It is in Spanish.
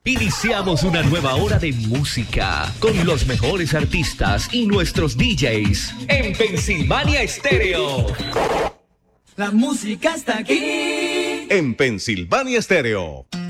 Iniciamos una nueva hora de música con los mejores artistas y nuestros DJs en Pensilvania Estéreo. La música está aquí. En Pensilvania Estéreo.